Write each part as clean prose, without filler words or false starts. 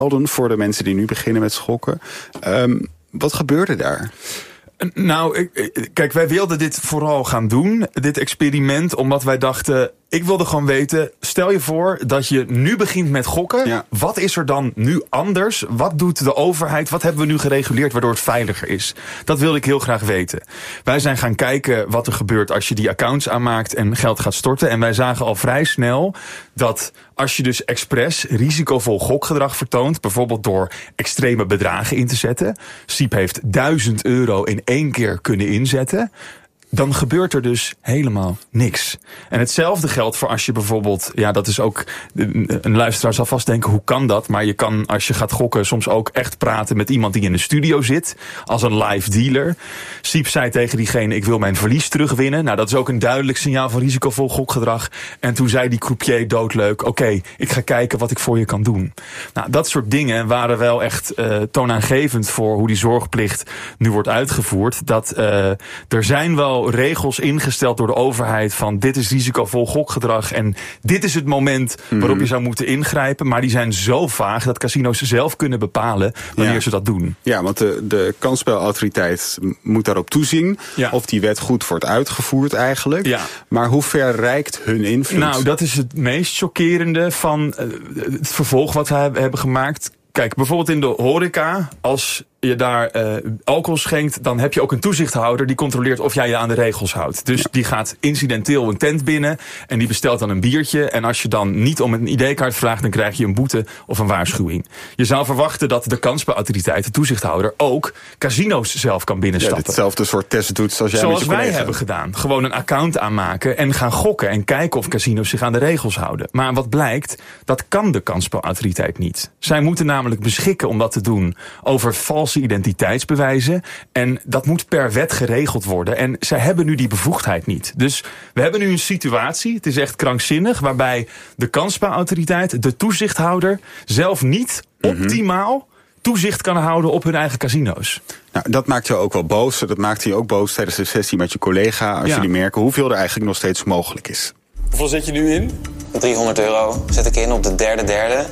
voor de mensen die nu beginnen met schokken. Wat gebeurde daar? Nou, kijk, wij wilden dit vooral gaan doen, dit experiment, omdat wij dachten, ik wilde gewoon weten, stel je voor dat je nu begint met gokken. Ja. Wat is er dan nu anders? Wat doet de overheid? Wat hebben we nu gereguleerd waardoor het veiliger is? Dat wilde ik heel graag weten. Wij zijn gaan kijken wat er gebeurt als je die accounts aanmaakt en geld gaat storten. En wij zagen al vrij snel dat als je dus expres risicovol gokgedrag vertoont, bijvoorbeeld door extreme bedragen in te zetten. Siep heeft €1000 in 1 keer kunnen inzetten. Dan gebeurt er dus helemaal niks. En hetzelfde geldt voor als je bijvoorbeeld, ja, dat is ook, een luisteraar zal vast denken, hoe kan dat? Maar je kan, als je gaat gokken, soms ook echt praten met iemand die in de studio zit, als een live dealer. Siep zei tegen diegene, ik wil mijn verlies terugwinnen. Nou, dat is ook een duidelijk signaal van risicovol gokgedrag. En toen zei die croupier doodleuk, oké, ik ga kijken wat ik voor je kan doen. Nou, dat soort dingen waren wel echt toonaangevend voor hoe die zorgplicht nu wordt uitgevoerd. Dat er zijn wel regels ingesteld door de overheid van dit is risicovol gokgedrag en dit is het moment waarop je zou moeten ingrijpen. Maar die zijn zo vaag dat casino's zelf kunnen bepalen wanneer ze dat doen. Ja, want de kansspelautoriteit moet daarop toezien of die wet goed wordt uitgevoerd eigenlijk. Ja. Maar hoe ver reikt hun invloed? Nou, dat is het meest chockerende van het vervolg wat we hebben gemaakt. Kijk, bijvoorbeeld in de horeca, als je daar alcohol schenkt, dan heb je ook een toezichthouder die controleert of jij je aan de regels houdt. Dus die gaat incidenteel een tent binnen en die bestelt dan een biertje. En als je dan niet om een ID-kaart vraagt, dan krijg je een boete of een waarschuwing. Je zou verwachten dat de kansspelautoriteit, de toezichthouder, ook casino's zelf kan binnenstappen. Ja, hetzelfde soort test doet zoals jij met je wij hebben gedaan. Gewoon een account aanmaken en gaan gokken en kijken of casino's zich aan de regels houden. Maar wat blijkt, dat kan de kansspelautoriteit niet. Zij moeten namelijk beschikken om dat te doen over valse identiteitsbewijzen. En dat moet per wet geregeld worden. En zij hebben nu die bevoegdheid niet. Dus we hebben nu een situatie, het is echt krankzinnig, waarbij de kansspelautoriteit, de toezichthouder, zelf niet optimaal toezicht kan houden op hun eigen casino's. Nou, dat maakt je ook wel boos. Dat maakte je ook boos tijdens de sessie met je collega. Als jullie merken hoeveel er eigenlijk nog steeds mogelijk is. Hoeveel zet je nu in? €300 zet ik in op de derde.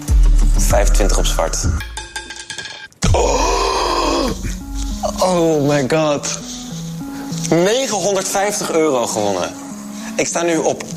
25 op zwart. Oh my god. €950 gewonnen. Ik sta nu op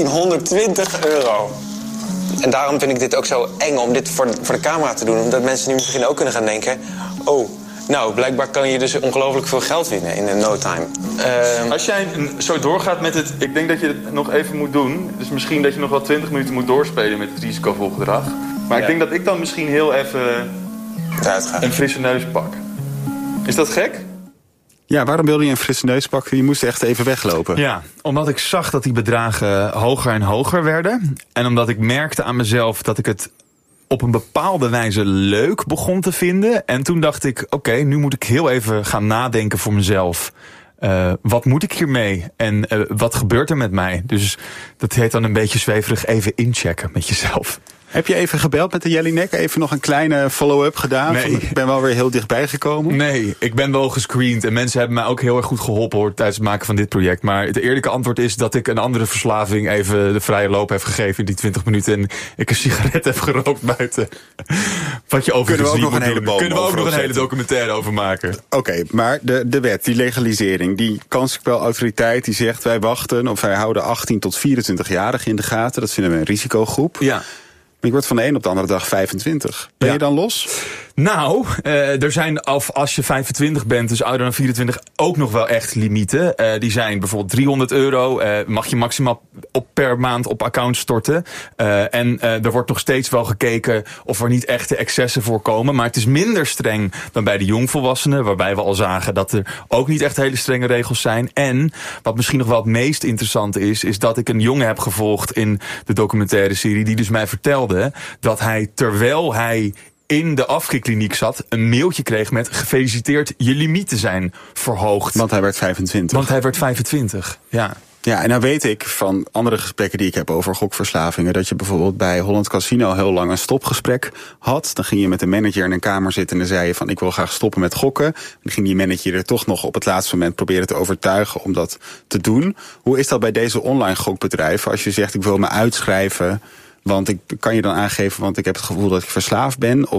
€1820. En daarom vind ik dit ook zo eng om dit voor de camera te doen. Omdat mensen nu misschien ook kunnen gaan denken, oh, nou, blijkbaar kan je dus ongelooflijk veel geld winnen in no time. Als jij zo doorgaat met het, ik denk dat je het nog even moet doen. Dus misschien dat je nog wel 20 minuten moet doorspelen met het risicovol gedrag. Maar ik denk dat ik dan misschien heel even een frisse neus pak. Is dat gek? Ja, waarom wilde je een frisse neus pakken? Je moest echt even weglopen. Ja, omdat ik zag dat die bedragen hoger en hoger werden. En omdat ik merkte aan mezelf dat ik het op een bepaalde wijze leuk begon te vinden. En toen dacht ik, oké, nu moet ik heel even gaan nadenken voor mezelf. Wat moet ik hiermee? En wat gebeurt er met mij? Dus dat heet dan een beetje zweverig even inchecken met jezelf. Heb je even gebeld met de Jelinek? Even nog een kleine follow-up gedaan? Nee. Ik ben wel weer heel dichtbij gekomen. Nee, ik ben wel gescreend. En mensen hebben mij ook heel erg goed geholpen tijdens het maken van dit project. Maar het eerlijke antwoord is dat ik een andere verslaving even de vrije loop heb gegeven in die 20 minuten. En ik een sigaret heb gerookt buiten. Wat je overigens Kunnen we ook nog een hele documentaire over maken. Oké, maar de wet, die legalisering, die kansspelautoriteit die zegt wij wachten of wij houden 18 tot 24-jarigen in de gaten. Dat vinden we een risicogroep. Ja. Maar ik word van de een op de andere dag 25. Ben je dan los? Nou, er zijn, als je 25 bent, dus ouder dan 24, ook nog wel echt limieten. Die zijn bijvoorbeeld €300, mag je maximaal per maand op account storten. En er wordt nog steeds wel gekeken of er niet echte excessen voorkomen. Maar het is minder streng dan bij de jongvolwassenen, waarbij we al zagen dat er ook niet echt hele strenge regels zijn. En wat misschien nog wel het meest interessante is dat ik een jongen heb gevolgd in de documentaire serie, die dus mij vertelde dat hij, terwijl hij in de afkikkliniek zat, een mailtje kreeg met gefeliciteerd, je limieten zijn verhoogd. Want hij werd 25. Ja. Ja, en nou weet ik van andere gesprekken die ik heb over gokverslavingen, dat je bijvoorbeeld bij Holland Casino heel lang een stopgesprek had. Dan ging je met de manager in een kamer zitten en dan zei je van ik wil graag stoppen met gokken. Dan ging die manager er toch nog op het laatste moment proberen te overtuigen om dat te doen. Hoe is dat bij deze online gokbedrijven als je zegt ik wil me uitschrijven, want ik kan je dan aangeven, want ik heb het gevoel dat ik verslaafd ben?